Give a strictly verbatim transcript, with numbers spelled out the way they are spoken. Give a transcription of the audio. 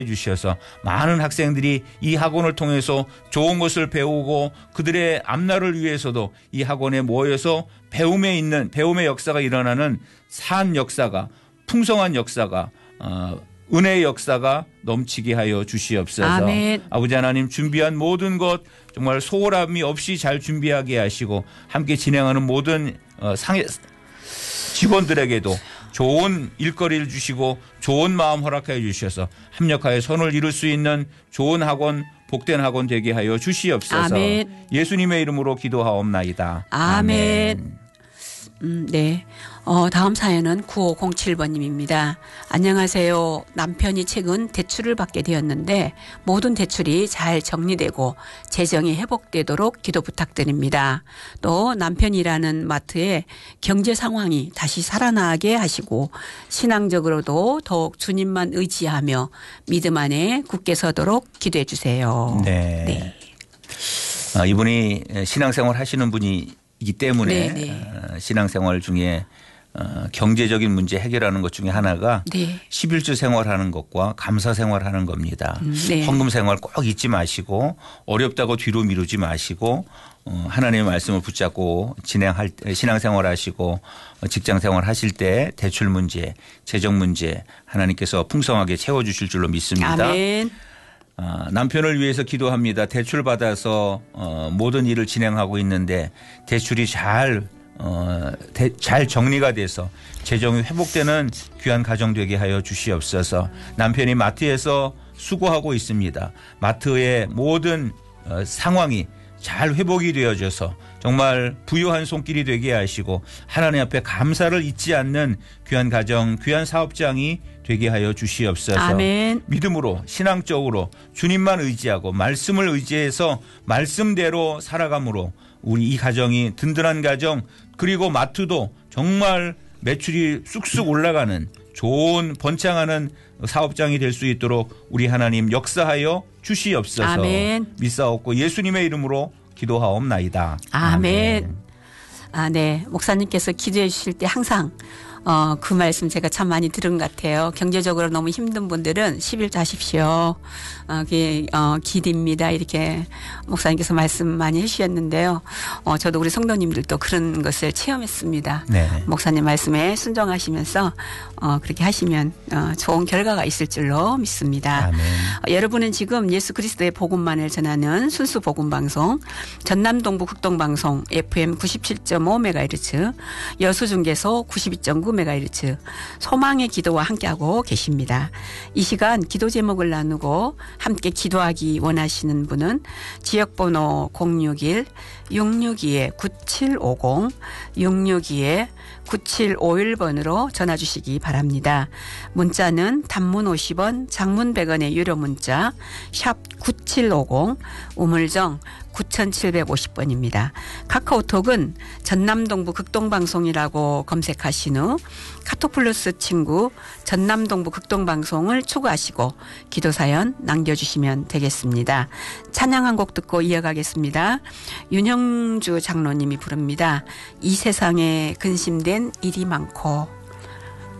주셔서 많은 학생들이 이 학원을 통해서 좋은 것을 배우고 그들의 앞날을 위해서도 이 학원에 모여서 배움에 있는 배움의 역사가 일어나는 산 역사가 풍성한 역사가 어, 은혜의 역사가 넘치게 하여 주시옵소서. 아멘. 아버지 하나님 준비한 모든 것 정말 소홀함이 없이 잘 준비하게 하시고 함께 진행하는 모든 어, 상해 직원들에게도 좋은 일거리를 주시고 좋은 마음 허락하여 주셔서 합력하여 선을 이룰 수 있는 좋은 학원 복된 학원 되게 하여 주시옵소서. 아멘. 예수님의 이름으로 기도하옵나이다. 아멘. 아멘. 음, 네. 어, 다음 사연은 구오공칠 번님입니다. 안녕하세요. 남편이 최근 대출을 받게 되었는데 모든 대출이 잘 정리되고 재정이 회복되도록 기도 부탁드립니다. 또 남편이라는 마트의 경제 상황이 다시 살아나게 하시고 신앙적으로도 더욱 주님만 의지하며 믿음 안에 굳게 서도록 기도해 주세요. 네. 네. 아, 이분이 신앙생활 하시는 분이 이기 때문에 네네. 신앙생활 중에 경제적인 문제 해결하는 것 중에 하나가 네. 십일조 생활하는 것과 감사 생활하는 겁니다. 음, 네. 헌금 생활 꼭 잊지 마시고 어렵다고 뒤로 미루지 마시고 하나님의 말씀을 붙잡고 진행할 신앙생활 하시고 직장생활 하실 때 대출 문제, 재정 문제 하나님께서 풍성하게 채워주실 줄로 믿습니다. 아멘. 아, 남편을 위해서 기도합니다. 대출 받아서 어, 모든 일을 진행하고 있는데 대출이 잘, 어, 대, 잘 정리가 돼서 재정이 회복되는 귀한 가정 되게 하여 주시옵소서. 남편이 마트에서 수고하고 있습니다. 마트의 모든 어, 상황이 잘 회복이 되어져서 정말 부유한 손길이 되게 하시고 하나님 앞에 감사를 잊지 않는 귀한 가정, 귀한 사업장이 되게 하여 주시옵소서. 아멘. 믿음으로 신앙적으로 주님만 의지하고 말씀을 의지해서 말씀대로 살아감으로 우리 이 가정이 든든한 가정 그리고 마트도 정말 매출이 쑥쑥 올라가는 좋은 번창하는 사업장이 될 수 있도록 우리 하나님 역사하여 주시옵소서. 아멘. 믿사옵고 예수님의 이름으로 기도하옵나이다. 아멘. 아멘. 아, 네. 목사님께서 기도해 주실 때 항상 어, 그 말씀 제가 참 많이 들은 것 같아요. 경제적으로 너무 힘든 분들은 십일조 하십시오. 어, 그게, 어, 기도입니다. 이렇게 목사님께서 말씀 많이 해주셨는데요. 어, 저도 우리 성도님들도 그런 것을 체험했습니다. 네. 목사님 말씀에 순종하시면서 어, 그렇게 하시면 어, 좋은 결과가 있을 줄로 믿습니다. 아멘. 어, 여러분은 지금 예수 그리스도의 복음만을 전하는 순수 복음 방송 전남동부 극동방송 에프엠 구십칠 점 오 메가헤르츠 여수중계소 구십이 점 구 메가헤르츠 소망의 기도와 함께하고 계십니다. 이 시간 기도 제목을 나누고 함께 기도하기 원하시는 분은 지역번호 공육일 육육이 구칠오공 육육이 구칠오일 번으로 전화 주시기 바랍니다. 문자는 단문 오십 원, 장문 백 원의 유료 문자 샵 구칠오공 우물정 구칠오십 번입니다. 카카오톡은 전남동부 극동방송이라고 검색하신 후 카톡 플러스 친구 전남동부 극동방송을 추가하시고 기도사연 남겨주시면 되겠습니다. 찬양 한 곡 듣고 이어가겠습니다. 윤형주 장로님이 부릅니다. 이 세상에 근심된 일이 많고